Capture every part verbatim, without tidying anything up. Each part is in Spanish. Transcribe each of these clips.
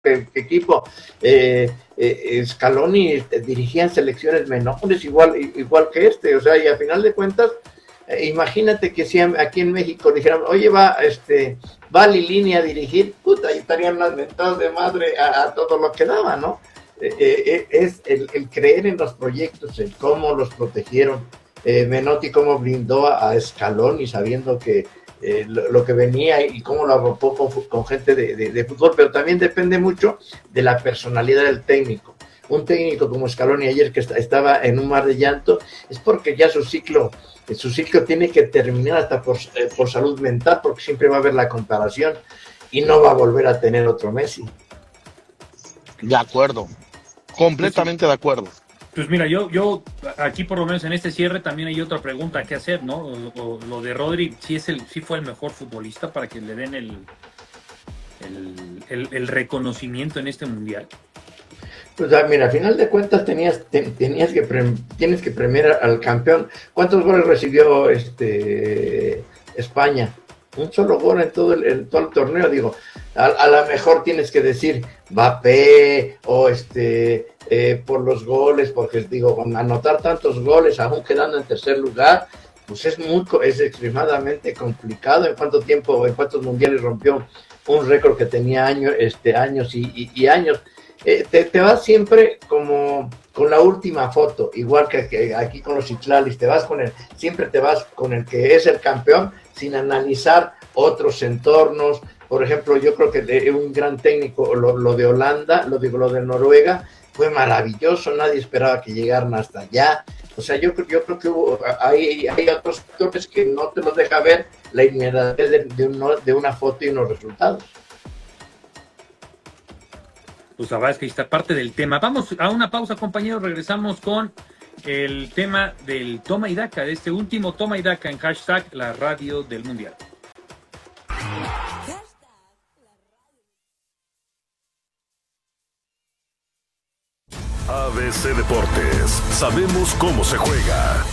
qué, qué equipo. Eh, eh, Scaloni dirigía en selecciones menores, igual, igual que este, o sea, y a final de cuentas, eh, imagínate que si aquí en México dijeran, oye, va, este, va Lilini a dirigir, puta, y estarían las mentadas de madre a, a todo lo que daba, ¿no? Eh, eh, es el, el creer en los proyectos, el cómo los protegieron, eh, Menotti cómo blindó a, a Scaloni sabiendo que eh, lo, lo que venía y cómo lo arropó con, con gente de, de, de fútbol, pero también depende mucho de la personalidad del técnico. Un técnico como Scaloni ayer que está, estaba en un mar de llanto, es porque ya su ciclo, su ciclo tiene que terminar hasta por, eh, por salud mental, porque siempre va a haber la comparación y no va a volver a tener otro Messi. De acuerdo, completamente de acuerdo. Pues mira, yo, yo aquí por lo menos en este cierre también hay otra pregunta que hacer, ¿no? Lo, lo de Rodri, si es el, si fue el mejor futbolista para que le den el, el, el, el reconocimiento en este mundial. Pues mira, a final de cuentas tenías, ten, tenías que pre, tienes que premiar al campeón. ¿Cuántos goles recibió este España? Un solo gol en todo el, en todo el torneo, digo. A, a lo mejor tienes que decir Mbappé o este eh, por los goles, porque digo, anotar tantos goles aún quedando en tercer lugar, pues es muy, es extremadamente complicado. ¿En cuánto tiempo, en cuántos mundiales rompió un récord que tenía años, este, años y, y, y años? Eh, te, te vas siempre como con la última foto, igual que, que aquí con los Ciclalis, te vas con el, siempre te vas con el que es el campeón, sin analizar otros entornos. Por ejemplo, yo creo que de un gran técnico, lo, lo de Holanda, lo digo, lo de Noruega, fue maravilloso, nadie esperaba que llegaran hasta allá. O sea, yo, yo creo que hubo, hay, hay otros factores que no te los deja ver la inmediatez de, de, uno, de una foto y unos resultados. Pues la verdad es que está parte del tema. Vamos a una pausa, compañeros, regresamos con el tema del toma y daca, de este último toma y daca en hashtag la radio del mundial. A B C Deportes, sabemos cómo se juega.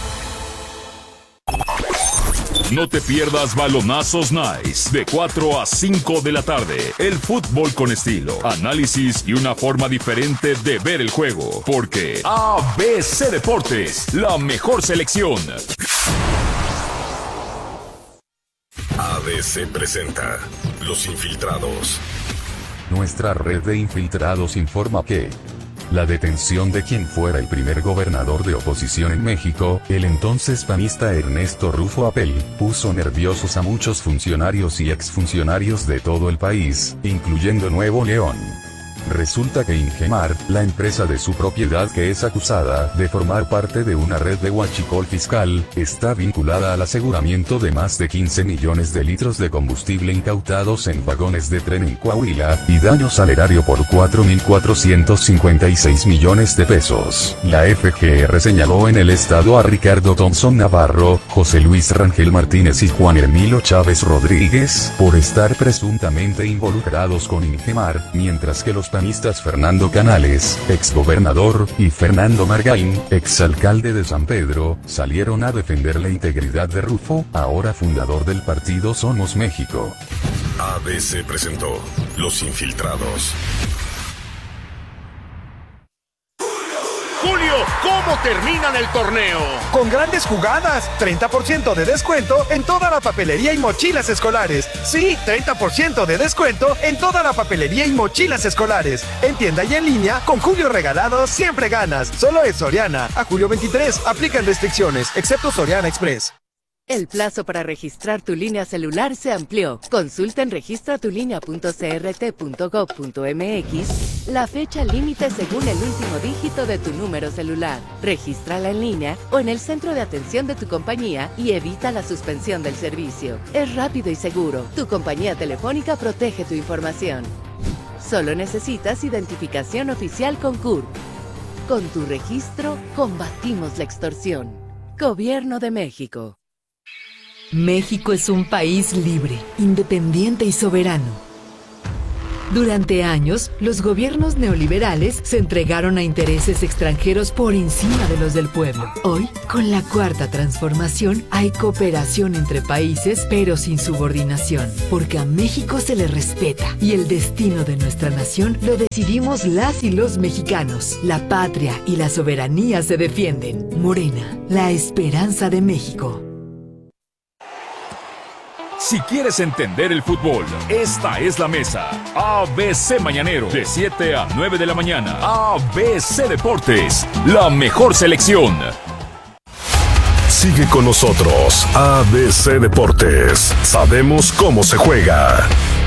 No te pierdas Balonazos Nice, de cuatro a cinco de la tarde. El fútbol con estilo, análisis y una forma diferente de ver el juego. Porque A B C Deportes, la mejor selección. A B C presenta Los Infiltrados. Nuestra red de infiltrados informa que la detención de quien fuera el primer gobernador de oposición en México, el entonces panista Ernesto Rufo Apel, puso nerviosos a muchos funcionarios y exfuncionarios de todo el país, incluyendo Nuevo León. Resulta que Ingemar, la empresa de su propiedad que es acusada de formar parte de una red de huachicol fiscal, está vinculada al aseguramiento de más de quince millones de litros de combustible incautados en vagones de tren en Coahuila, y daño al erario por cuatro mil cuatrocientos cincuenta y seis millones de pesos. La F G R señaló en el estado a Ricardo Thompson Navarro, José Luis Rangel Martínez y Juan Hermilo Chávez Rodríguez, por estar presuntamente involucrados con Ingemar, mientras que los panistas Fernando Canales, exgobernador, y Fernando Margain, exalcalde de San Pedro, salieron a defender la integridad de Rufo, ahora fundador del partido Somos México. A B C presentó Los Infiltrados. Julio, ¿cómo terminan el torneo? Con grandes jugadas, treinta por ciento de descuento en toda la papelería y mochilas escolares. Sí, treinta por ciento de descuento en toda la papelería y mochilas escolares. En tienda y en línea, con Julio Regalado siempre ganas. Solo es Soriana. A julio veintitrés, aplican restricciones, excepto Soriana Express. El plazo para registrar tu línea celular se amplió. Consulta en registra tu línea punto c r t punto gov punto m x la fecha límite según el último dígito de tu número celular. Regístrala en línea o en el centro de atención de tu compañía y evita la suspensión del servicio. Es rápido y seguro. Tu compañía telefónica protege tu información. Solo necesitas identificación oficial con C U R P. Con tu registro, combatimos la extorsión. Gobierno de México. México es un país libre, independiente y soberano. Durante años, los gobiernos neoliberales se entregaron a intereses extranjeros por encima de los del pueblo. Hoy, con la cuarta transformación, hay cooperación entre países, pero sin subordinación, porque a México se le respeta y el destino de nuestra nación lo decidimos las y los mexicanos. La patria y la soberanía se defienden. Morena, la esperanza de México. Si quieres entender el fútbol, esta es la mesa. A B C Mañanero, de siete a nueve de la mañana. A B C Deportes, la mejor selección. Sigue con nosotros, A B C Deportes. Sabemos cómo se juega.